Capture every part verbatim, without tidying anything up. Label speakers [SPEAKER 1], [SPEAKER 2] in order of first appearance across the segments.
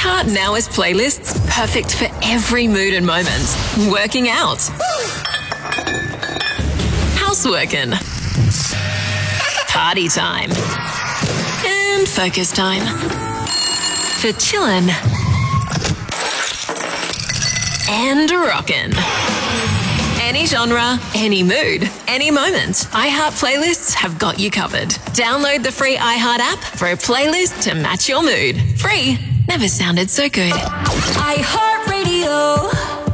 [SPEAKER 1] iHeart now has playlists perfect for every mood and moment. Working out. Houseworking. Party time. And focus time. For chillin'. And rockin'. Any genre, any mood, any moment. iHeart playlists have got you covered. Download the free iHeart app for a playlist to match your mood. Free never sounded so good.
[SPEAKER 2] iHeart Radio.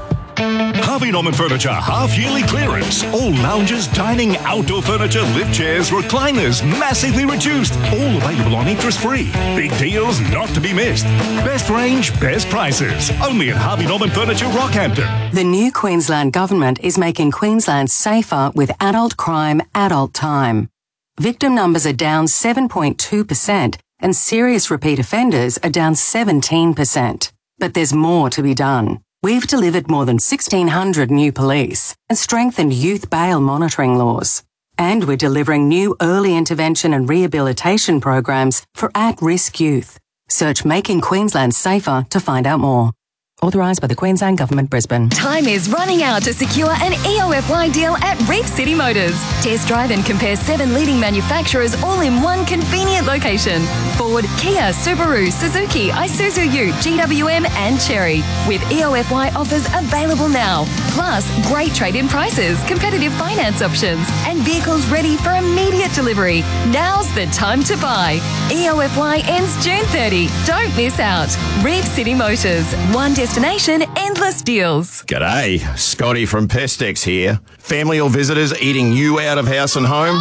[SPEAKER 3] Harvey Norman Furniture half-yearly clearance. All lounges, dining, outdoor furniture, lift chairs, recliners, massively reduced. All available on interest-free. Big deals not to be missed. Best range, best prices. Only at Harvey Norman Furniture, Rockhampton.
[SPEAKER 4] The new Queensland Government is making Queensland safer with adult crime, adult time. Victim numbers are down seven point two percent and serious repeat offenders are down seventeen percent. But there's more to be done. We've delivered more than sixteen hundred new police and strengthened youth bail monitoring laws. And we're delivering new early intervention and rehabilitation programs for at-risk youth. Search Making Queensland Safer to find out more. Authorised by the Queensland Government, Brisbane.
[SPEAKER 2] Time is running out to secure an E O F Y deal at Reef City Motors. Test drive and compare seven leading manufacturers all in one convenient location. Ford, Kia, Subaru, Suzuki, Isuzu U, G W M and Chery. With E O F Y offers available now. Plus, great trade-in prices, competitive finance options and vehicles ready for immediate delivery. Now's the time to buy. E O F Y ends June thirtieth. Don't miss out. Reef City Motors. One destination, endless deals.
[SPEAKER 5] G'day, Scotty from Pestex here. Family or visitors eating you out of house and home?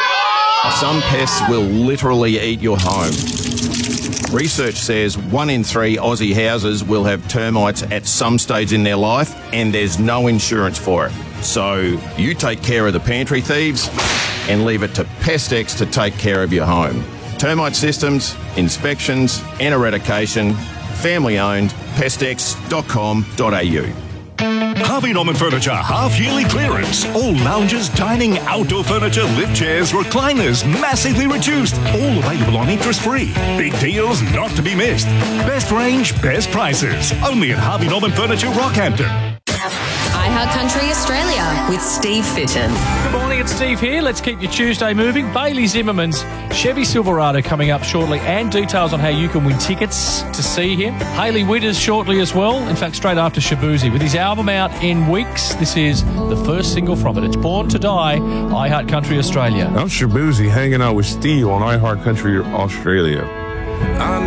[SPEAKER 5] Some pests will literally eat your home. Research says one in three Aussie houses will have termites at some stage in their life and there's no insurance for it. So you take care of the pantry thieves and leave it to Pestex to take care of your home. Termite systems, inspections and eradication. Family owned, pestex dot com dot a u.
[SPEAKER 3] Harvey Norman Furniture half-yearly clearance. All lounges, dining, outdoor furniture, lift chairs, recliners, massively reduced. All available on interest-free. Big deals not to be missed. Best range, best prices. Only at Harvey Norman Furniture, Rockhampton.
[SPEAKER 1] iHeart Country Australia with Steve Fitton.
[SPEAKER 6] Good morning, it's Steve here. Let's keep your Tuesday moving. Bailey Zimmerman's Chevy Silverado coming up shortly, and details on how you can win tickets to see him. Hayley Witters shortly as well, in fact straight after Shabuzi. With his album out in weeks, this is the first single from it. It's Born to Die, iHeart Country Australia.
[SPEAKER 7] I'm Shabuzi hanging out with Steve on iHeart Country Australia. I